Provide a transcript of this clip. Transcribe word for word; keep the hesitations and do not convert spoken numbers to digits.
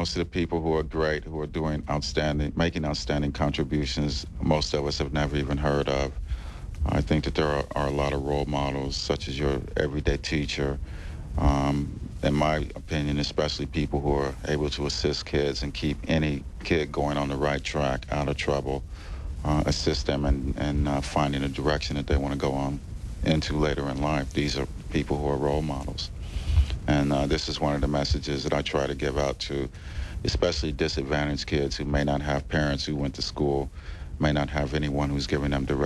most of the people who are great, who are doing outstanding, making outstanding contributions, most of us have never even heard of. I think that there are, are a lot of role models, such as your everyday teacher. Um, in my opinion, especially people who are able to assist kids and keep any kid going on the right track, out of trouble, uh, assist them in, in uh, finding a direction that they want to go on into later in life. These are people who are role models. And uh, this is one of the messages that I try to give out to especially disadvantaged kids who may not have parents who went to school, may not have anyone who's giving them direction.